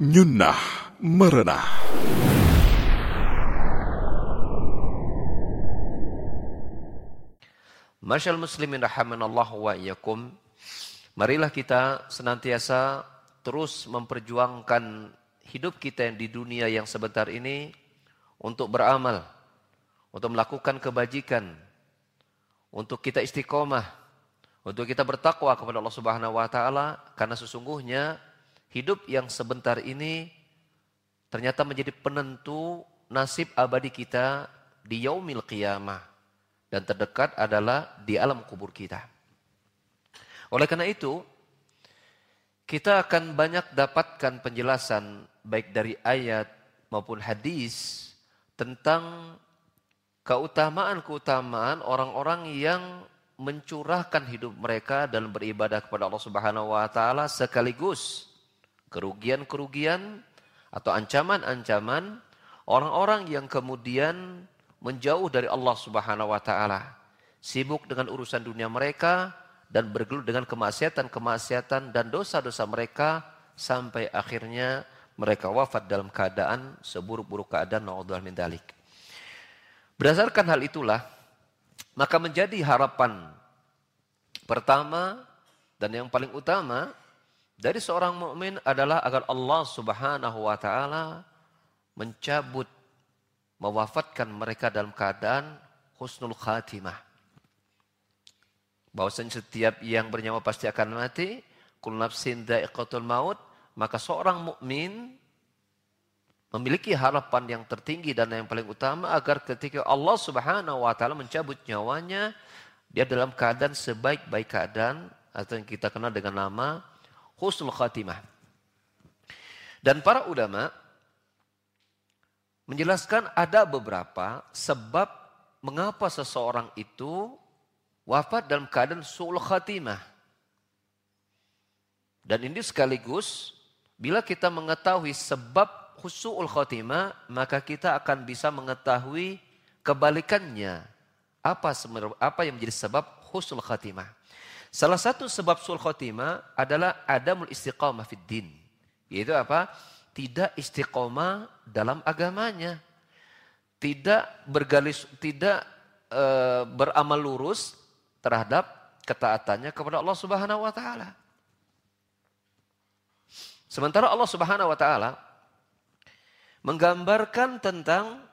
Nyunnah Merenah. Masyaallah muslimin rahimanallahu wa iyyakum. Marilah kita senantiasa terus memperjuangkan hidup kita yang di dunia yang sebentar ini untuk beramal, untuk melakukan kebajikan, untuk kita istiqomah, untuk kita bertakwa kepada Allah Subhanahu wa taala, karena sesungguhnya hidup yang sebentar ini ternyata menjadi penentu nasib abadi kita di yaumil qiyamah, dan terdekat adalah di alam kubur kita. Oleh karena itu, kita akan banyak dapatkan penjelasan baik dari ayat maupun hadis tentang keutamaan-keutamaan orang-orang yang mencurahkan hidup mereka dalam beribadah kepada Allah Subhanahu wa taala, sekaligus kerugian-kerugian atau ancaman-ancaman orang-orang yang kemudian menjauh dari Allah Subhanahu wa taala, sibuk dengan urusan dunia mereka dan bergelut dengan kemaksiatan-kemaksiatan dan dosa-dosa mereka sampai akhirnya mereka wafat dalam keadaan seburuk-buruk keadaan, naudzubillah min dzalik. Berdasarkan hal itulah, maka menjadi harapan pertama dan yang paling utama dari seorang mukmin adalah agar Allah Subhanahu wa taala mencabut, mewafatkan mereka dalam keadaan husnul khatimah. Bahwasanya setiap yang bernyawa pasti akan mati, kullu nafsin dha'iqatul maut, maka seorang mukmin memiliki harapan yang tertinggi dan yang paling utama agar ketika Allah Subhanahu wa taala mencabut nyawanya, dia dalam keadaan sebaik-baik keadaan atau yang kita kenal dengan nama husnul khatimah. Dan para ulama menjelaskan ada beberapa sebab mengapa seseorang itu wafat dalam keadaan su'ul khatimah. Dan ini sekaligus bila kita mengetahui sebab su'ul khatimah, maka kita akan bisa mengetahui kebalikannya. Apa yang menjadi sebab husnul khatimah. Salah satu sebab su'ul khatimah adalah adamul istiqamah fid din. Yaitu apa? Tidak istiqomah dalam agamanya. Tidak beramal lurus terhadap ketaatannya kepada Allah Subhanahu wa taala. Sementara Allah Subhanahu wa taala menggambarkan tentang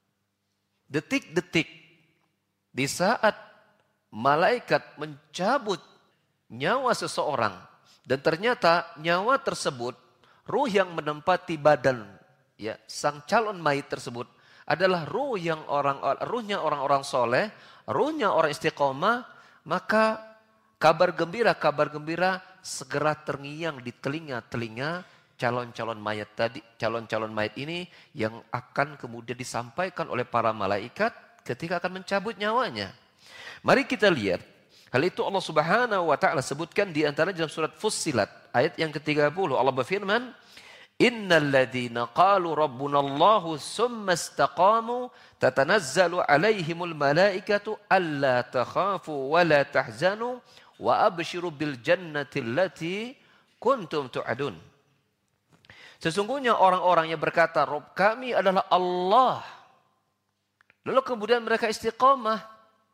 detik-detik di saat malaikat mencabut nyawa seseorang dan ternyata nyawa tersebut, ruh yang menempati badan ya sang calon mayit tersebut adalah ruhnya orang-orang soleh, ruhnya orang istiqomah, maka kabar gembira segera terngiang di telinga-telinga calon-calon mayit ini yang akan kemudian disampaikan oleh para malaikat ketika akan mencabut nyawanya. Mari kita lihat. Hal itu Allah Subhanahu wa taala sebutkan di antara dalam surat Fussilat ayat yang ke-30. Allah berfirman, "Innal ladzina qalu rabbunallahu tsumma istaqamu tatanazzalu alaihimul malaikatu alla takhafu wa la tahzanu wa abshiru bil jannati allati kuntum tu'adun." Sesungguhnya orang-orang yang berkata, "Rabb kami adalah Allah." Lalu kemudian mereka istiqamah.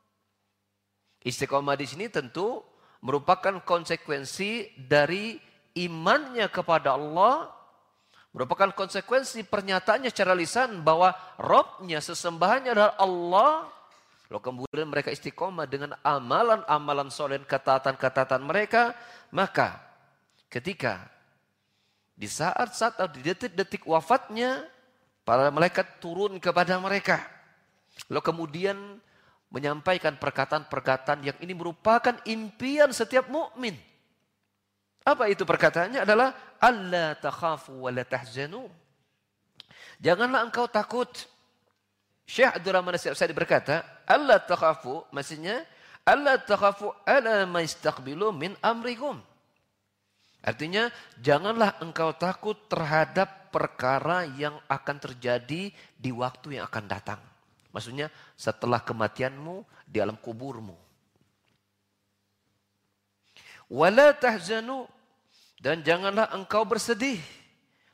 Istiqomah di sini tentu merupakan konsekuensi dari imannya kepada Allah, merupakan konsekuensi pernyataannya secara lisan bahwa Rabbnya, sesembahannya adalah Allah. Lalu kemudian mereka istiqomah dengan amalan-amalan soleh, ketaatan-ketaatan mereka, maka ketika di saat-saat atau di detik-detik wafatnya, para malaikat turun kepada mereka. Lalu kemudian menyampaikan perkataan-perkataan yang ini merupakan impian setiap mukmin. Apa itu perkataannya? Adalah alla takhafu wa la tahzanu. Janganlah engkau takut. Syekh Abdul Rahman As-Sa'di berkata, alla takhafu, maksudnya alla takhafu ala ma yastaqbilu min amrikum. Artinya janganlah engkau takut terhadap perkara yang akan terjadi di waktu yang akan datang. Maksudnya setelah kematianmu di alam kuburmu. Wala tahzanu, dan janganlah engkau bersedih.